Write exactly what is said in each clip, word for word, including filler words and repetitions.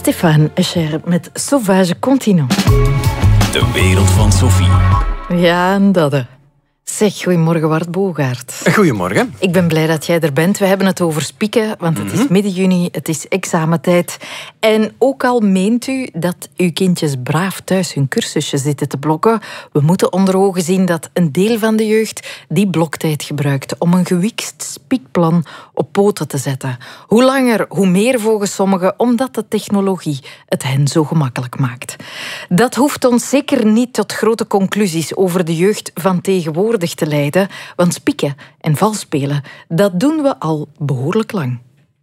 Stéphane Escher met Sauvage Continent. De wereld van Sophie. Ja, en dat. hè. Zeg, goedemorgen Wart Bogaert. Goedemorgen. Ik ben blij dat jij er bent. We hebben het over spieken, want het is midden juni, het is examentijd. En ook al meent u dat uw kindjes braaf thuis hun cursusje zitten te blokken, we moeten onder ogen zien dat een deel van de jeugd die bloktijd gebruikt om een gewikst spiekplan op poten te zetten. Hoe langer, hoe meer volgens sommigen, omdat de technologie het hen zo gemakkelijk maakt. Dat hoeft ons zeker niet tot grote conclusies over de jeugd van tegenwoordig te leiden, want spieken en valspelen, dat doen we al behoorlijk lang.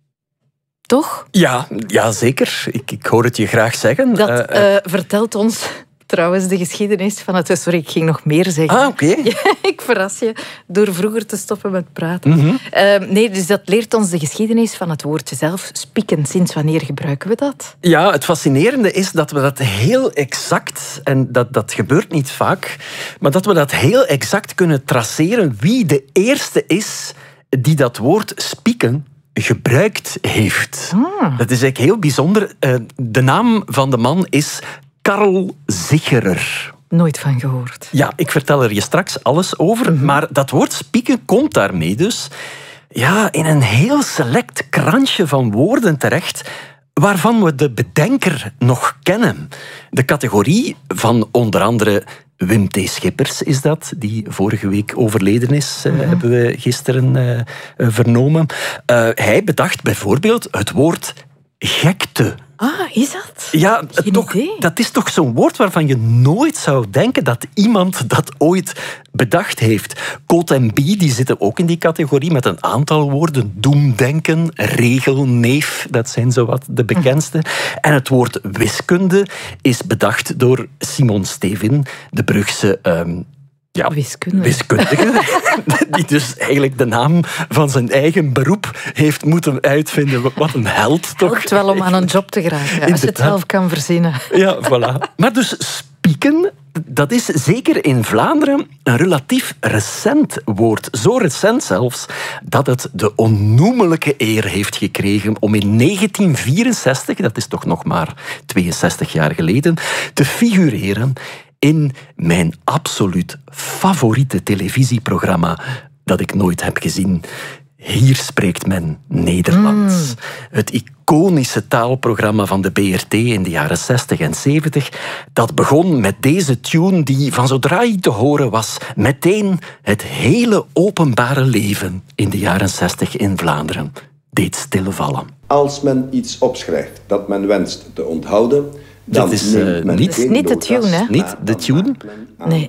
Toch? Ja, ja zeker. Ik, ik hoor het je graag zeggen. Dat Uh, uh, uh, vertelt ons trouwens de geschiedenis van het... Sorry, ik ging nog meer zeggen. Ah, oké. Okay. Ja, ik verras je door vroeger te stoppen met praten. Mm-hmm. Uh, nee, dus dat leert ons de geschiedenis van het woordje zelf. Spieken, sinds wanneer gebruiken we dat? Ja, het fascinerende is dat we dat heel exact, en dat, dat gebeurt niet vaak, maar dat we dat heel exact kunnen traceren wie de eerste is die dat woord spieken gebruikt heeft. Ah. Dat is eigenlijk heel bijzonder. Uh, de naam van de man is Karl Zicherer. Nooit van gehoord. Ja, ik vertel er je straks alles over. Mm-hmm. Maar dat woord spieken komt daarmee dus ja, in een heel select kransje van woorden terecht, waarvan we de bedenker nog kennen. De categorie van onder andere Wim T. Schippers is dat, die vorige week overleden is, mm-hmm. uh, hebben we gisteren uh, uh, vernomen. Uh, hij bedacht bijvoorbeeld het woord gekte. Ah, is dat? Ja, Geen toch, idee. dat is toch zo'n woord waarvan je nooit zou denken dat iemand dat ooit bedacht heeft. Coat en Bie, die zitten ook in die categorie met een aantal woorden. Doemdenken, regel, neef, dat zijn zowat de bekendste. Hm. En het woord wiskunde is bedacht door Simon Stevin, de Brugse... Um, Ja, wiskundige. wiskundige. Die dus eigenlijk de naam van zijn eigen beroep heeft moeten uitvinden. Wat een held, toch? Helpt wel om aan een job te geraken, als je het zelf kan verzinnen. Ja, voilà. Maar dus spieken, dat is zeker in Vlaanderen een relatief recent woord. Zo recent zelfs, dat het de onnoemelijke eer heeft gekregen om in negentien vierenzestig, dat is toch nog maar tweeënzestig jaar geleden, te figureren in mijn absoluut favoriete televisieprogramma dat ik nooit heb gezien. Hier spreekt men Nederlands. Mm. Het iconische taalprogramma van de B R T in de jaren zestig en zeventig, dat begon met deze tune die van zodra hij te horen was, meteen het hele openbare leven in de jaren zestig in Vlaanderen deed stilvallen. Als men iets opschrijft dat men wenst te onthouden, dan dit is uh, niet, is niet de tune, hè? Niet de tune? Nee.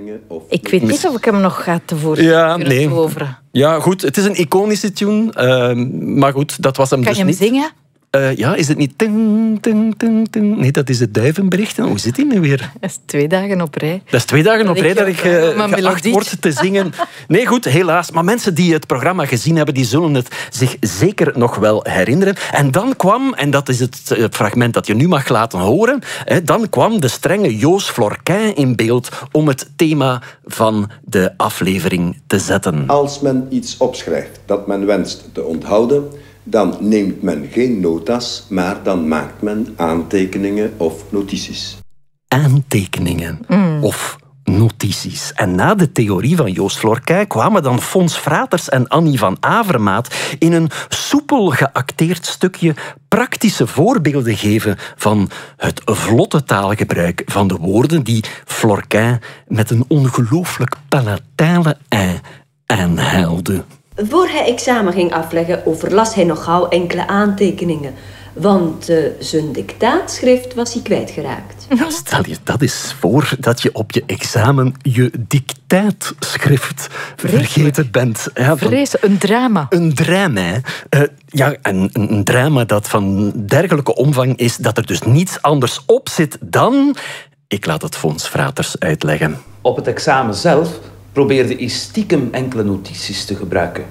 Ik weet niet of ik hem nog ga tevoorschijn ja, kunnen nee. toveren. Ja, goed. Het is een iconische tune. Uh, maar goed, dat was hem kan dus je hem niet. zingen? Uh, ja, is het niet... Ting, ting, ting, ting. Nee, dat is het duivenbericht. Hoe zit hij nu weer? Dat is twee dagen op rij. Dat is twee dagen dat op rij dat ik uh, geacht word te zingen. Nee, goed, helaas. Maar mensen die het programma gezien hebben, die zullen het zich zeker nog wel herinneren. En dan kwam, en dat is het fragment dat je nu mag laten horen, hè, dan kwam de strenge Joos Florquin in beeld om het thema van de aflevering te zetten. Als men iets opschrijft dat men wenst te onthouden, dan neemt men geen notas, maar dan maakt men aantekeningen of notities. Aantekeningen mm. of notities. En na de theorie van Joost Florquin kwamen dan Fons Fraters en Annie van Avermaat in een soepel geacteerd stukje praktische voorbeelden geven van het vlotte taalgebruik van de woorden die Florquin met een ongelooflijk palatale ei aanhaalde. Voor hij examen ging afleggen, overlas hij nog gauw enkele aantekeningen. Want uh, zijn dictaatschrift was hij kwijtgeraakt. Ja, stel je dat eens voor dat je op je examen je dictaatschrift vergeten bent. Ja, Vrees, een drama. Een drama. Uh, ja, en een drama dat van dergelijke omvang is dat er dus niets anders op zit dan... Ik laat het Fons Fraters uitleggen. Op het examen zelf probeerde hij stiekem enkele notities te gebruiken.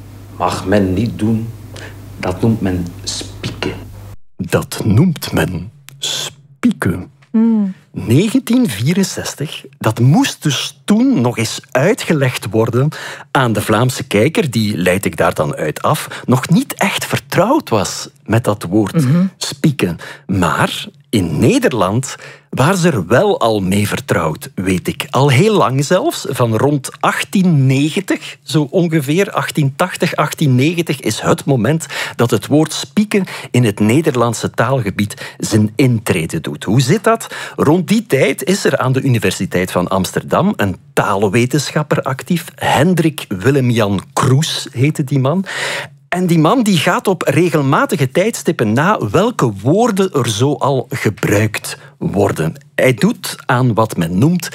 Mag men niet doen. Dat noemt men spieken. Dat noemt men spieken. Mm. negentien vierenzestig, dat moest dus toen nog eens uitgelegd worden aan de Vlaamse kijker, die, leid ik daar dan uit af, nog niet echt vertrouwd was met dat woord mm-hmm. spieken. Maar in Nederland waren ze er wel al mee vertrouwd, weet ik. Al heel lang zelfs, van rond achttien negentig, zo ongeveer, achttien tachtig, achttien negentig is het moment dat het woord spieken in het Nederlandse taalgebied zijn intrede doet. Hoe zit dat? Rond die tijd is er aan de Universiteit van Amsterdam een taalwetenschapper actief. Hendrik Willem-Jan Kroes heette die man. En die man die gaat op regelmatige tijdstippen na welke woorden er zoal gebruikt worden. Hij doet aan wat men noemt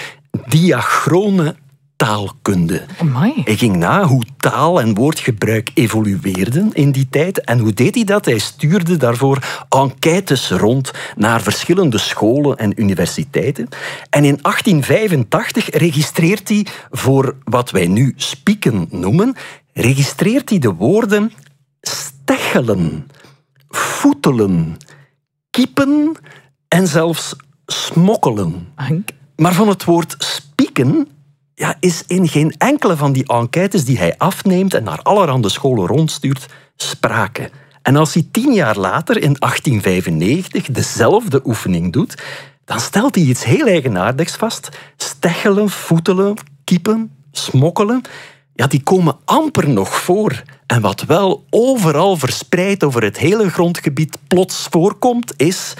diachrone taalkunde. Amai. Hij ging na hoe taal en woordgebruik evolueerden in die tijd. En hoe deed hij dat? Hij stuurde daarvoor enquêtes rond naar verschillende scholen en universiteiten. En in achttien vijfentachtig registreert hij voor wat wij nu spieken noemen, registreert hij de woorden stechelen, voetelen, kiepen en zelfs smokkelen. Hank. Maar van het woord spieken ja, is in geen enkele van die enquêtes die hij afneemt en naar allerhande scholen rondstuurt, sprake. En als hij tien jaar later, in achttien vijfennegentig, dezelfde oefening doet, dan stelt hij iets heel eigenaardigs vast. Stechelen, voetelen, kiepen, smokkelen, ja, die komen amper nog voor. En wat wel overal verspreid over het hele grondgebied plots voorkomt, is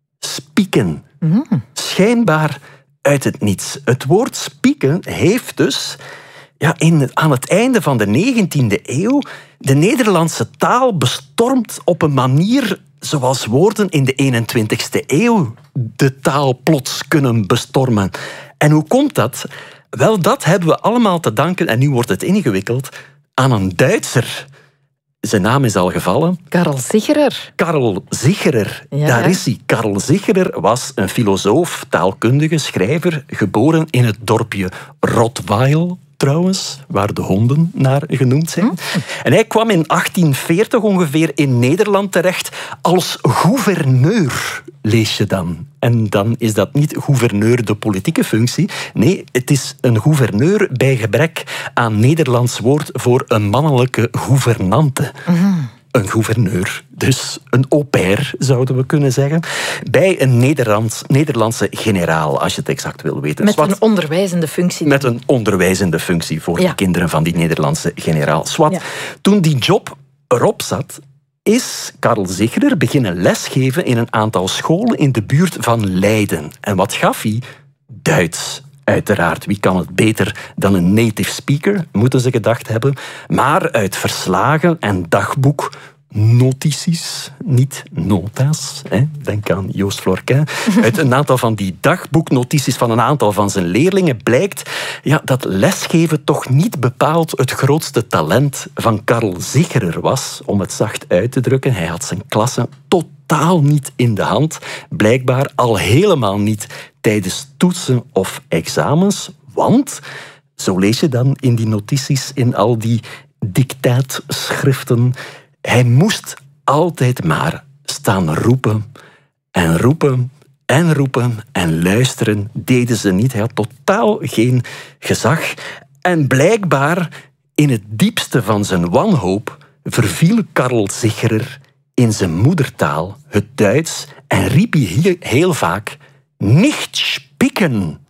spieken. Mm. Schijnbaar uit het niets. Het woord spieken heeft dus ja, in, aan het einde van de negentiende eeuw de Nederlandse taal bestormd op een manier zoals woorden in de eenentwintigste eeuw de taal plots kunnen bestormen. En hoe komt dat? Wel, dat hebben we allemaal te danken, en nu wordt het ingewikkeld, aan een Duitser. Zijn naam is al gevallen. Karl Zicherer. Karl Zicherer, Ja. daar is hij. Karl Zicherer was een filosoof, taalkundige, schrijver, geboren in het dorpje Rottweil, trouwens, waar de honden naar genoemd zijn. Hm. En hij kwam in achttien veertig ongeveer in Nederland terecht als gouverneur, lees je dan. En dan is dat niet gouverneur de politieke functie. Nee, het is een gouverneur bij gebrek aan Nederlands woord voor een mannelijke gouvernante. Mm. Een gouverneur, dus een au pair, zouden we kunnen zeggen, bij een Nederlands, Nederlandse generaal, als je het exact wil weten. Met Swat, een onderwijzende functie. Met een onderwijzende functie voor ja. de kinderen van die Nederlandse generaal. Swat, ja. Toen die job erop zat, is Karl Zicherer beginnen lesgeven in een aantal scholen in de buurt van Leiden. En wat gaf hij? Duits. Uiteraard, wie kan het beter dan een native speaker, moeten ze gedacht hebben. Maar uit verslagen en dagboeknotities, niet nota's, hè, denk aan Joost Florquin, uit een aantal van die dagboeknotities van een aantal van zijn leerlingen blijkt ja, dat lesgeven toch niet bepaald het grootste talent van Karl Zicherer was, om het zacht uit te drukken. Hij had zijn klasse totaal niet in de hand, blijkbaar al helemaal niet tijdens toetsen of examens, want, zo lees je dan in die notities, in al die dictaatschriften, hij moest altijd maar staan roepen en roepen en roepen en luisteren deden ze niet. Hij had totaal geen gezag. En blijkbaar, in het diepste van zijn wanhoop, verviel Karl Zicherer in zijn moedertaal, het Duits, en riep hij heel vaak niet spieken.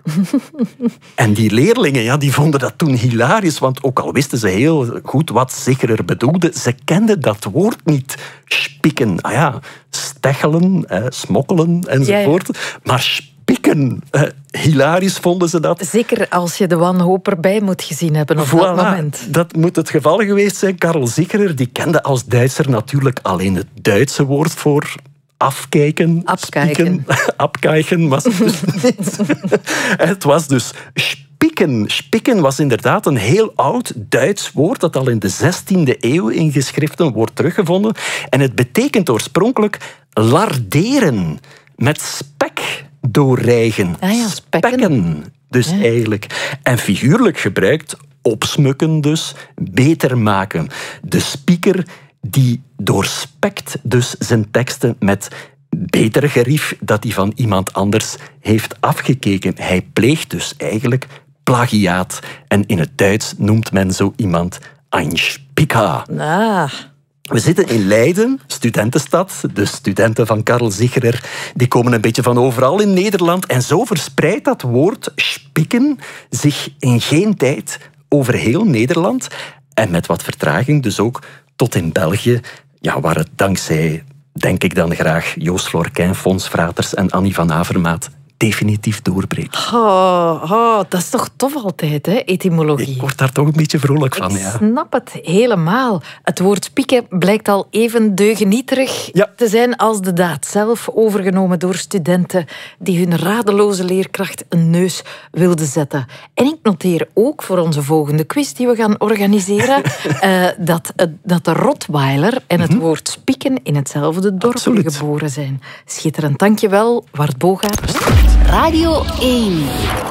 En die leerlingen ja, die vonden dat toen hilarisch, want ook al wisten ze heel goed wat Zicherer bedoelde, ze kenden dat woord niet, spieken. Ah ja, stechelen, eh, smokkelen enzovoort. Ja, ja. Maar spieken, eh, hilarisch vonden ze dat. Zeker als je de wanhoop erbij moet gezien hebben op voilà, dat moment. Dat moet het geval geweest zijn. Karl Zicherer die kende als Duitser natuurlijk alleen het Duitse woord voor afkijken. Afkijken. Afkijken was het dus niet. Het was dus spieken. Spieken was inderdaad een heel oud Duits woord dat al in de zestiende eeuw in geschriften wordt teruggevonden. En het betekent oorspronkelijk larderen, met spek doorrijgen. Ah ja, spekken. Spekken, dus ja. eigenlijk. En figuurlijk gebruikt, opsmukken dus, beter maken. De speaker die doorspekt dus zijn teksten met betere gerief dat hij van iemand anders heeft afgekeken. Hij pleegt dus eigenlijk plagiaat. En in het Duits noemt men zo iemand ein Spicker. Ah. We zitten in Leiden, studentenstad. De studenten van Karl Zicherer die komen een beetje van overal in Nederland. En zo verspreidt dat woord spikken zich in geen tijd over heel Nederland. En met wat vertraging dus ook tot in België, ja, waar het dankzij, denk ik dan graag, Joost Florquin, Fons Fraters en Annie van Avermaat definitief doorbreekt. Oh, oh, dat is toch tof altijd, hè, etymologie. Ik word daar toch een beetje vrolijk van, Ik ja. snap het helemaal. Het woord spieken blijkt al even deugenieterig Ja. te zijn als de daad zelf, overgenomen door studenten die hun radeloze leerkracht een neus wilden zetten. En ik noteer ook voor onze volgende quiz die we gaan organiseren uh, dat, uh, dat de Rottweiler en het woord spieken in hetzelfde dorp Absoluut. geboren zijn. Schitterend, dankjewel, Wart Bogaert. Radio één.